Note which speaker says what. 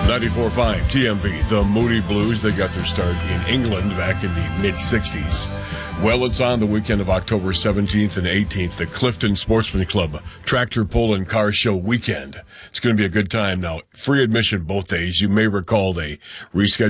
Speaker 1: 94.5 TMV, the Moody Blues. They got their start in England back in the mid-'60s. Well, it's on the weekend of October 17th and 18th, the Clifton Sportsman Club Tractor Pull and Car Show weekend. It's going to be a good time now. Free admission both days. You may recall they rescheduled